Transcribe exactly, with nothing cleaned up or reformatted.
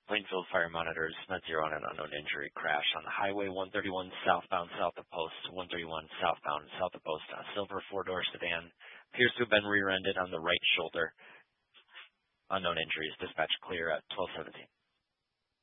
Plainfield Fire monitors net zero on an unknown injury crash on the highway one thirty-one southbound south of Post, one thirty-one southbound south of Post. A silver four-door sedan appears to have been rear-ended on the right shoulder. Unknown injuries. Dispatch clear at twelve seventeen.